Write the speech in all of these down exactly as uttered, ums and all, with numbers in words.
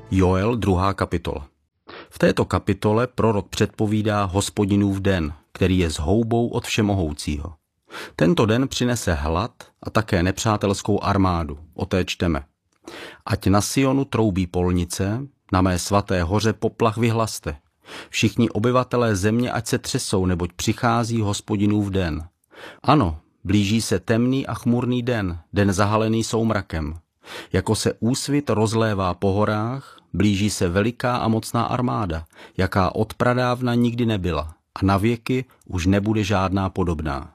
Joel, druhá kapitola. V této kapitole prorok předpovídá Hospodinův den, který je zhoubou od Všemohoucího. Tento den přinese hlad a také nepřátelskou armádu. O té čteme. Ať na Sionu troubí polnice, na mé svaté hoře poplach vyhlaste. Všichni obyvatelé země ať se třesou, neboť přichází Hospodinův den. Ano, blíží se temný a chmurný den, den zahalený soumrakem. Jako se úsvit rozlévá po horách, blíží se veliká a mocná armáda, jaká od pradávna nikdy nebyla a na věky už nebude žádná podobná.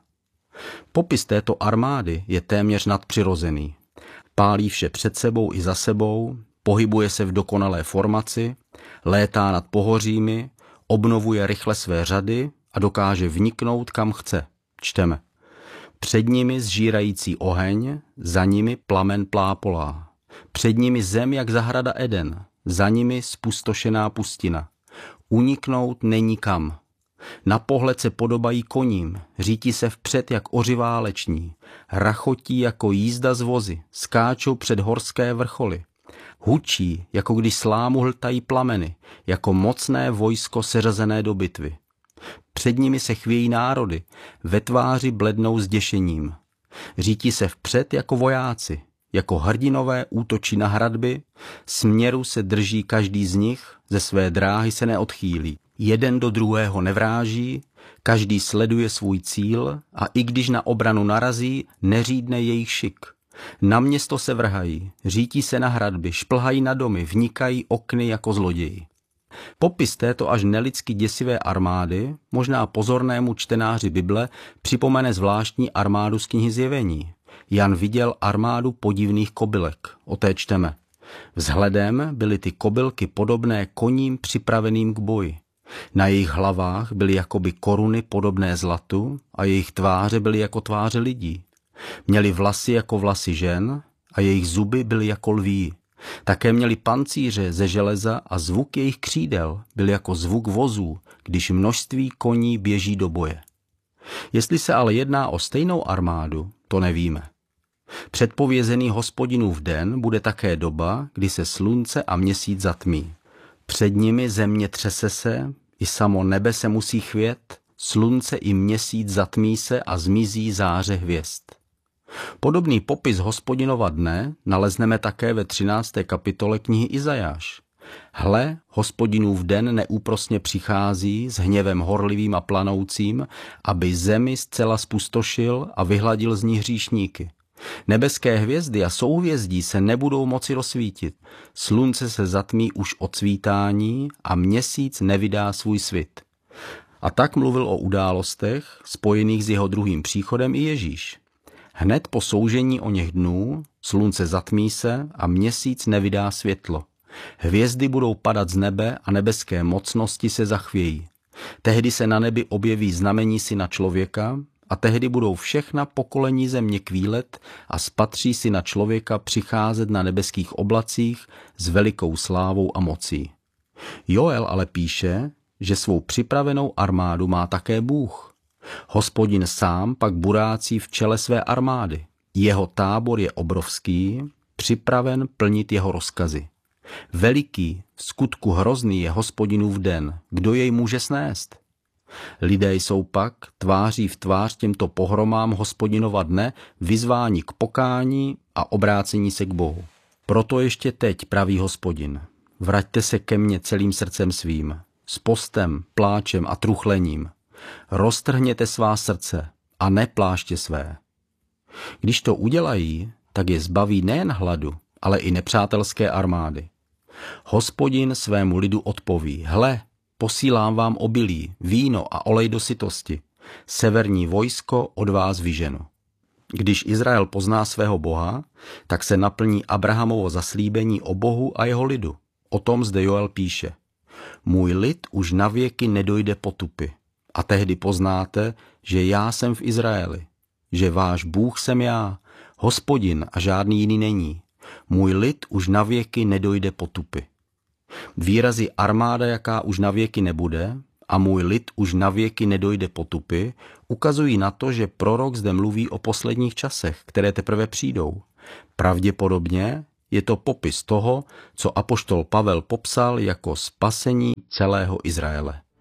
Popis této armády je téměř nadpřirozený. Pálí vše před sebou i za sebou, pohybuje se v dokonalé formaci, létá nad pohořími, obnovuje rychle své řady a dokáže vniknout kam chce. Čteme. Před nimi zžírající oheň, za nimi plamen plápolá. Před nimi zem jak zahrada Eden, za nimi spustošená pustina. Uniknout není kam. Na pohled se podobají koním, řítí se vpřed jak ořivá leční, rachotí jako jízda z vozy, skáčou před horské vrcholy. Hučí, jako když slámu hltají plameny, jako mocné vojsko seřazené do bitvy. Před nimi se chvějí národy, ve tváři blednou zděšením. Řítí se vpřed jako vojáci, jako hrdinové útočí na hradby, směru se drží každý z nich, ze své dráhy se neodchýlí. Jeden do druhého nevráží, každý sleduje svůj cíl a i když na obranu narazí, neřídne jejich šik. Na město se vrhají, řítí se na hradby, šplhají na domy, vnikají okny jako zloději. Popis této až nelidsky děsivé armády možná pozornému čtenáři Bible připomene zvláštní armádu z knihy Zjevení. Jan viděl armádu podivných kobylek. O té čteme. Vzhledem byly ty kobylky podobné koním připraveným k boji. Na jejich hlavách byly jakoby koruny podobné zlatu a jejich tváře byly jako tváře lidí. Měli vlasy jako vlasy žen a jejich zuby byly jako lví. Také měli pancíře ze železa a zvuk jejich křídel byl jako zvuk vozů, když množství koní běží do boje. Jestli se ale jedná o stejnou armádu, to nevíme. Předpovězený Hospodinův den bude také doba, kdy se slunce a měsíc zatmí. Před nimi země třese se, i samo nebe se musí chvět, slunce i měsíc zatmí se a zmizí záře hvězd. Podobný popis Hospodinova dne nalezneme také ve třinácté kapitole knihy Izajáš. Hle, Hospodinův den neúprosně přichází s hněvem horlivým a planoucím, aby zemi zcela spustošil a vyhladil z ní hříšníky. Nebeské hvězdy a souhvězdí se nebudou moci rozsvítit. Slunce se zatmí už od svítání a měsíc nevydá svůj svit. A tak mluvil o událostech spojených s jeho druhým příchodem i Ježíš. Hned po soužení o něch dnů slunce zatmí se a měsíc nevydá světlo. Hvězdy budou padat z nebe a nebeské mocnosti se zachvějí. Tehdy se na nebi objeví znamení syna člověka a tehdy budou všechna pokolení země kvílet a spatří syna člověka přicházet na nebeských oblacích s velikou slávou a mocí. Joel ale píše, že svou připravenou armádu má také Bůh. Hospodin sám pak burácí v čele své armády. Jeho tábor je obrovský, připraven plnit jeho rozkazy. Veliký, v skutku hrozný je Hospodinův den, kdo jej může snést? Lidé jsou pak, tváří v tvář těmto pohromám Hospodinova dne, vyzváni k pokání a obrácení se k Bohu. Proto ještě teď, praví Hospodin, vraťte se ke mně celým srdcem svým, s postem, pláčem a truchlením. Roztrhněte svá srdce a ne pláště své. Když to udělají, tak je zbaví nejen hladu, ale i nepřátelské armády. Hospodin svému lidu odpoví, hle, posílám vám obilí, víno a olej do sytosti. Severní vojsko od vás vyženu. Když Izrael pozná svého Boha, tak se naplní Abrahamovo zaslíbení o Bohu a jeho lidu. O tom zde Joel píše. Můj lid už navěky nedojde potupy. A tehdy poznáte, že já jsem v Izraeli, že váš Bůh jsem já, Hospodin a žádný jiný není. Můj lid už navěky nedojde potupy. Výrazy armáda, jaká už navěky nebude, a můj lid už navěky nedojde potupy, ukazují na to, že prorok zde mluví o posledních časech, které teprve přijdou. Pravděpodobně je to popis toho, co apoštol Pavel popsal jako spasení celého Izraele.